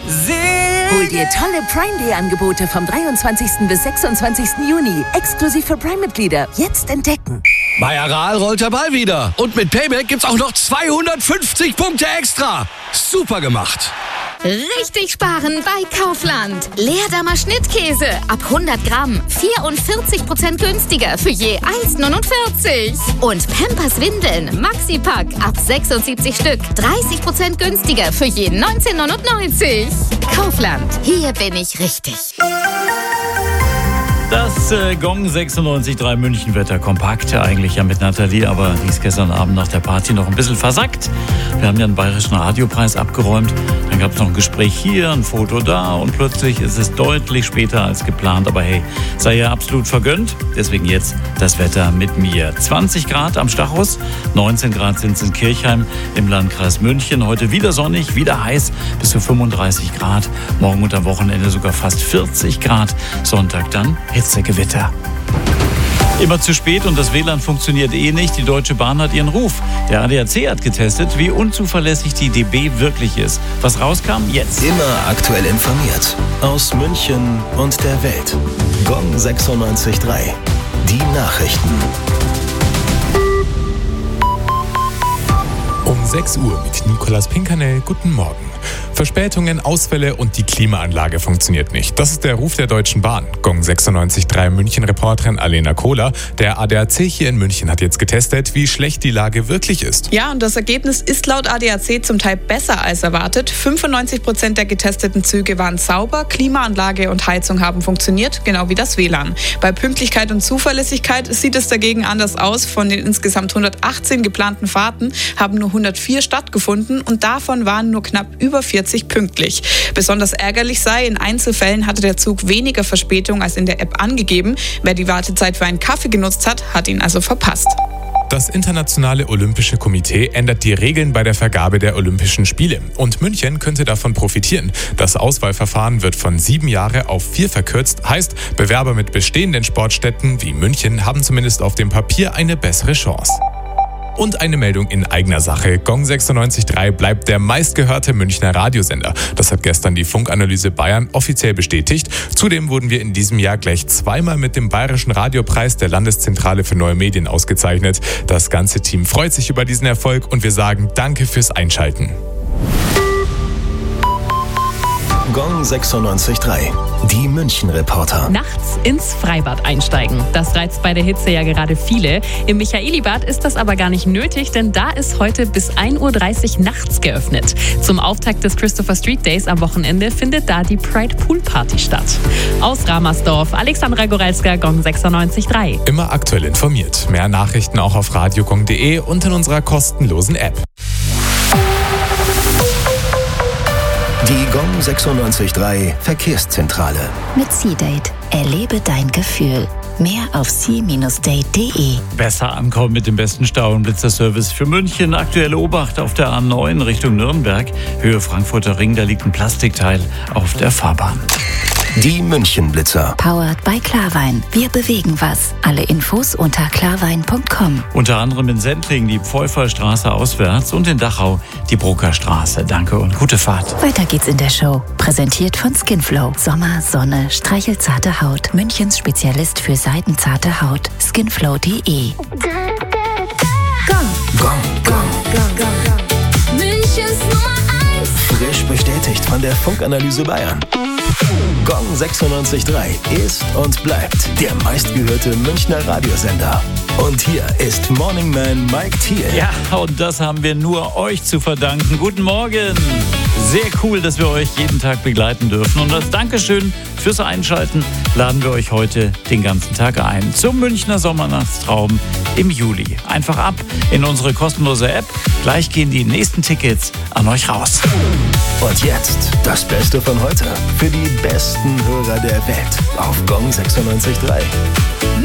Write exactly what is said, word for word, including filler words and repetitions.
Hol dir tolle Prime Day Angebote vom dreiundzwanzigsten bis sechsundzwanzigsten Juni. Exklusiv für Prime-Mitglieder. Jetzt entdecken. Bei Aral rollt der Ball wieder. Und mit Payback gibt's auch noch zweihundertfünfzig Punkte extra. Super gemacht. Richtig sparen bei Kaufland. Leerdammer Schnittkäse ab hundert Gramm. vierundvierzig Prozent günstiger für je eins Komma neunundvierzig. Und Pampers Windeln Maxi-Pack ab sechsundsiebzig Stück. dreißig Prozent günstiger für je neunzehn Komma neunundneunzig. Kaufland. Hier bin ich richtig. Das äh, Gong sechsundneunzig Komma drei München-Wetter kompakt, eigentlich ja mit Nathalie, aber die ist gestern Abend nach der Party noch ein bisschen versackt. Wir haben ja einen bayerischen Radiopreis abgeräumt, dann gab es noch ein Gespräch hier, ein Foto da und plötzlich ist es deutlich später als geplant. Aber hey, sei ja absolut vergönnt, deswegen jetzt das Wetter mit mir. zwanzig Grad am Stachus, neunzehn Grad sind es in Kirchheim im Landkreis München. Heute wieder sonnig, wieder heiß, bis zu fünfunddreißig Grad. Morgen und am Wochenende sogar fast vierzig Grad. Sonntag dann Hitzegewitter. Immer zu spät und das W L A N funktioniert eh nicht. Die Deutsche Bahn hat ihren Ruf. Der A D A C hat getestet, wie unzuverlässig die D B wirklich ist. Was rauskam? Jetzt. Immer aktuell informiert. Aus München und der Welt. Gong sechsundneunzig Komma drei. Die Nachrichten. Um sechs Uhr mit Nicolas Pinkernell. Guten Morgen. Verspätungen, Ausfälle und die Klimaanlage funktioniert nicht. Das ist der Ruf der Deutschen Bahn. Gong sechsundneunzig Komma drei München-Reporterin Alena Kohler. Der A D A C hier in München hat jetzt getestet, wie schlecht die Lage wirklich ist. Ja, und das Ergebnis ist laut A D A C zum Teil besser als erwartet. fünfundneunzig Prozent der getesteten Züge waren sauber, Klimaanlage und Heizung haben funktioniert, genau wie das W L A N. Bei Pünktlichkeit und Zuverlässigkeit sieht es dagegen anders aus. Von den insgesamt hundertachtzehn geplanten Fahrten haben nur hundertvier stattgefunden und davon waren nur knapp über vierzig pünktlich. Besonders ärgerlich sei, in Einzelfällen hatte der Zug weniger Verspätung als in der App angegeben. Wer die Wartezeit für einen Kaffee genutzt hat, hat ihn also verpasst. Das Internationale Olympische Komitee ändert die Regeln bei der Vergabe der Olympischen Spiele. Und München könnte davon profitieren. Das Auswahlverfahren wird von sieben Jahre auf vier verkürzt. Heißt, Bewerber mit bestehenden Sportstätten wie München haben zumindest auf dem Papier eine bessere Chance. Und eine Meldung in eigener Sache. Gong sechsundneunzig Komma drei bleibt der meistgehörte Münchner Radiosender. Das hat gestern die Funkanalyse Bayern offiziell bestätigt. Zudem wurden wir in diesem Jahr gleich zweimal mit dem Bayerischen Radiopreis der Landeszentrale für neue Medien ausgezeichnet. Das ganze Team freut sich über diesen Erfolg und wir sagen Danke fürs Einschalten. Gong sechsundneunzig Komma drei. Die München-Reporter. Nachts ins Freibad einsteigen. Das reizt bei der Hitze ja gerade viele. Im Michaelibad ist das aber gar nicht nötig, denn da ist heute bis ein Uhr dreißig nachts geöffnet. Zum Auftakt des Christopher Street Days am Wochenende findet da die Pride Pool Party statt. Aus Ramersdorf, Alexandra Gorelska, Gong sechsundneunzig Komma drei. Immer aktuell informiert. Mehr Nachrichten auch auf radiogong punkt de und in unserer kostenlosen App. Die Gong sechsundneunzig Komma drei Verkehrszentrale. Mit C-Date. Erlebe dein Gefühl. Mehr auf c Bindestrich date punkt de. Besser ankommen mit dem besten Stau- und Blitzerservice für München. Aktuelle Obacht auf der A neun Richtung Nürnberg. Höhe Frankfurter Ring, da liegt ein Plastikteil auf der Fahrbahn. Die München-Blitzer. Powered by Klarwein. Wir bewegen was. Alle Infos unter klarwein punkt com. Unter anderem in Sendling die Pfeuferstraße auswärts und in Dachau die Bruckerstraße. Danke und gute Fahrt. Weiter geht's in der Show. Präsentiert von Skinflow. Sommer, Sonne, streichelzarte Haut. Münchens Spezialist für seidenzarte Haut. skinflow punkt de. Gong. Gong. Gong. Gong, gong, gong. Münchens Nummer eins. Frisch bestätigt von der Funkanalyse Bayern. Gong sechsundneunzig Komma drei ist und bleibt der meistgehörte Münchner Radiosender. Und hier ist Morning Man Mike Thiel. Ja, und das haben wir nur euch zu verdanken. Guten Morgen. Sehr cool, dass wir euch jeden Tag begleiten dürfen. Und als Dankeschön fürs Einschalten laden wir euch heute den ganzen Tag ein zum Münchner Sommernachtstraum im Juli. Einfach ab in unsere kostenlose App. Gleich gehen die nächsten Tickets an euch raus. Und jetzt das Beste von heute für die besten Hörer der Welt auf Gong sechsundneunzig Komma drei.